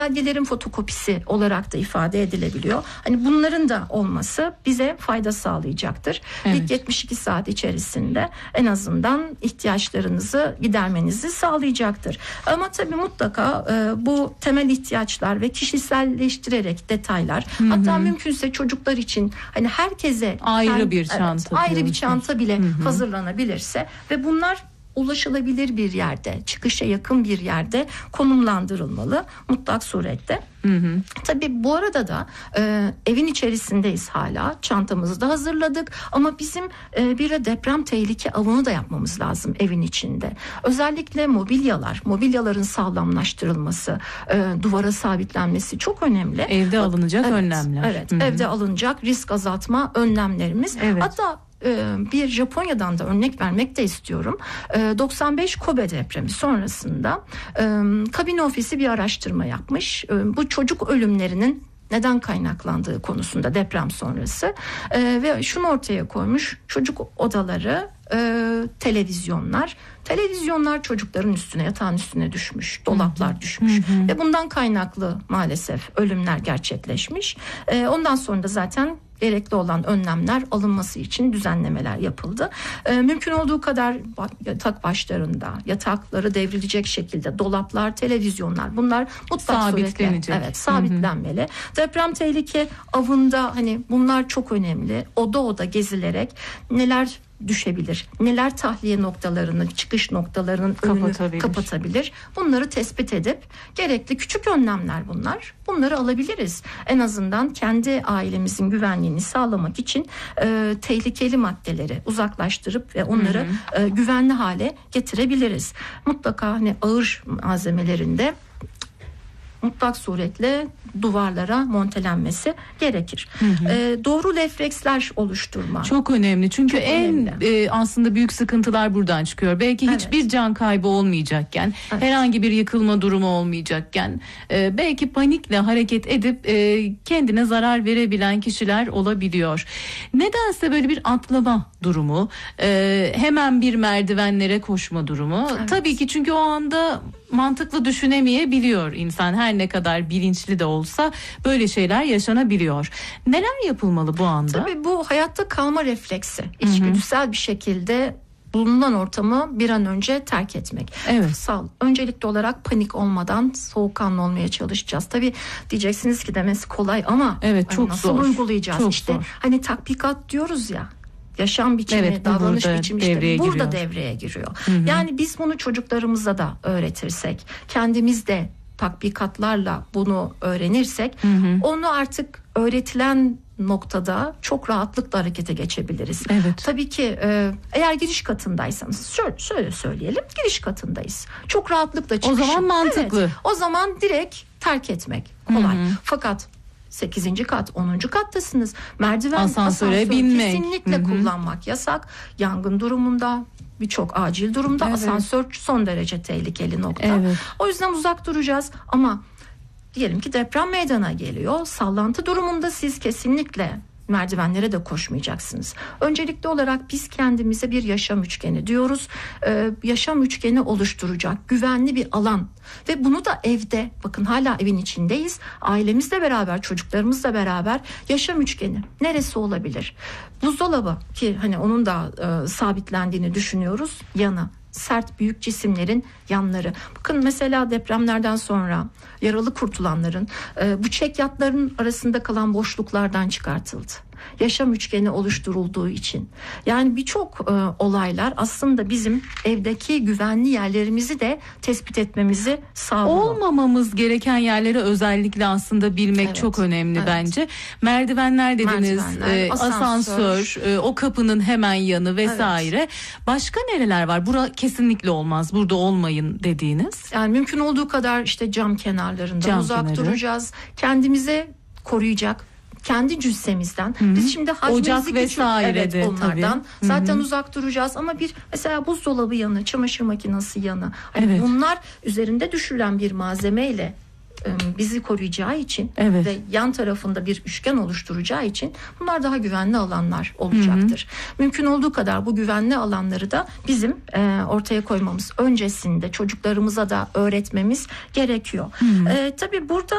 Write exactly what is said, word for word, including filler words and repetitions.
belgelerin fotokopisi olarak da ifade edilebiliyor. Hani bunların da olması bize fayda sağlayacaktır. Evet. İlk yetmiş iki saat içerisinde en azından ihtiyaçlarınızı gidermenizi sağlayacaktır. Ama tabii mutlaka e, bu temel ihtiyaçlar ve kişiselleştirerek detaylar, hı hı. hatta mümkünse çocuklar için hani herkese ayrı kend, bir çanta, evet, ayrı bir çanta bile hı hı. hazırlanabilirse ve bunlar ulaşılabilir bir yerde, çıkışa yakın bir yerde konumlandırılmalı mutlak surette. Hı hı. Tabii bu arada da e, evin içerisindeyiz hala. Çantamızı da hazırladık ama bizim e, bir de deprem tehlike avını da yapmamız lazım evin içinde. Özellikle mobilyalar, mobilyaların sağlamlaştırılması, e, duvara sabitlenmesi çok önemli. Evde alınacak evet, önlemler. Evet, hı hı. evde alınacak risk azaltma önlemlerimiz. Evet. Hatta bir Japonya'dan da örnek vermek de istiyorum. doksan beş Kobe depremi sonrasında kabine ofisi bir araştırma yapmış. Bu çocuk ölümlerinin neden kaynaklandığı konusunda deprem sonrası ve şunu ortaya koymuş: çocuk odaları, televizyonlar televizyonlar çocukların üstüne, yatağın üstüne düşmüş, dolaplar hı-hı. düşmüş hı-hı. ve bundan kaynaklı maalesef ölümler gerçekleşmiş. Ondan sonra da zaten gerekli olan önlemler alınması için düzenlemeler yapıldı. Ee, mümkün olduğu kadar yatak başlarında, yatakları devrilecek şekilde dolaplar, televizyonlar, bunlar mutlak suretle evet, sabitlenmeli. Hı hı. Deprem tehlike avında hani bunlar çok önemli. Oda oda gezilerek neler düşebilir, neler tahliye noktalarının, çıkış noktalarının önünü kapatabilir. Bunları tespit edip gerekli küçük önlemler bunlar. Bunları alabiliriz. En azından kendi ailemizin güvenliğini sağlamak için e, tehlikeli maddeleri uzaklaştırıp ve onları hı hı. E, güvenli hale getirebiliriz. Mutlaka hani ağır malzemelerinde mutlak suretle duvarlara montelenmesi gerekir. Hı hı. Ee, doğru refleksler oluşturma. Çok önemli. Çünkü Çok en önemli. E, aslında büyük sıkıntılar buradan çıkıyor. Belki evet. hiçbir can kaybı olmayacakken, evet. herhangi bir yıkılma durumu olmayacakken, e, belki panikle hareket edip e, kendine zarar verebilen kişiler olabiliyor. Nedense böyle bir atlama durumu, e, hemen bir merdivenlere koşma durumu. Evet. Tabii ki çünkü o anda mantıklı düşünemeyebiliyor insan, her ne kadar bilinçli de olsa böyle şeyler yaşanabiliyor. Neler yapılmalı bu anda? Tabii bu hayatta kalma refleksi. İçgüdüsel bir şekilde bulunan ortamı bir an önce terk etmek. Evet. Sağ, öncelikli olarak panik olmadan soğukkanlı olmaya çalışacağız. Tabii diyeceksiniz ki demesi kolay ama evet, çok nasıl zor. uygulayacağız? Çok işte zor. Hani tatbikat diyoruz ya. Yaşam biçimi, evet, davranış biçimi işte devreye burada giriyor. devreye giriyor. Hı hı. Yani biz bunu çocuklarımıza da öğretirsek, kendimiz de tatbikatlarla bunu öğrenirsek, hı hı. onu artık öğretilen noktada çok rahatlıkla harekete geçebiliriz. Evet. Tabii ki e, eğer giriş katındaysanız şöyle, şöyle söyleyelim, giriş katındayız. Çok rahatlıkla çıkışın. O zaman mantıklı. Evet, o zaman direkt terk etmek kolay. Hı hı. Fakat sekizinci kat, onuncu kattasınız. Merdiven, asansöre asansör binmek. kesinlikle Hı-hı. kullanmak yasak. Yangın durumunda, birçok acil durumda evet. asansör son derece tehlikeli nokta. Evet. O yüzden uzak duracağız ama diyelim ki deprem meydana geliyor. Sallantı durumunda siz kesinlikle merdivenlere de koşmayacaksınız. Öncelikli olarak biz kendimize bir yaşam üçgeni diyoruz. Ee, yaşam üçgeni oluşturacak güvenli bir alan ve bunu da evde, bakın hala evin içindeyiz. Ailemizle beraber, çocuklarımızla beraber yaşam üçgeni neresi olabilir? Buzdolabı, ki hani onun da e, sabitlendiğini düşünüyoruz, yanı. Sert büyük cisimlerin yanları. Bakın mesela depremlerden sonra yaralı kurtulanların e, bu çekyatların arasında kalan boşluklardan çıkartıldı. Yaşam üçgeni oluşturulduğu için. Yani birçok e, olaylar aslında bizim evdeki güvenli yerlerimizi de tespit etmemizi sağlıyor. Olmamamız gereken yerleri özellikle aslında bilmek evet, çok önemli evet. bence. Merdivenler dediniz, Merdivenler, e, asansör, asansör e, o kapının hemen yanı vesaire. Evet. Başka nereler var? Bura kesinlikle olmaz, burada olmayın dediğiniz. Yani mümkün olduğu kadar işte cam kenarlarından cam uzak kenarı. duracağız. Kendimize koruyacak, kendi cüssemizden. Hı-hı. Biz şimdi ocak vesaire evet, de onlardan tabii. zaten Hı-hı. uzak duracağız ama bir mesela buzdolabı yanı, çamaşır makinesi yanı, hani evet. bunlar üzerinde düşürülen bir malzemeyle bizi koruyacağı için evet. ve yan tarafında bir üçgen oluşturacağı için bunlar daha güvenli alanlar olacaktır. Hı hı. Mümkün olduğu kadar bu güvenli alanları da bizim e, ortaya koymamız, öncesinde çocuklarımıza da öğretmemiz gerekiyor. Hı hı. E, tabii burada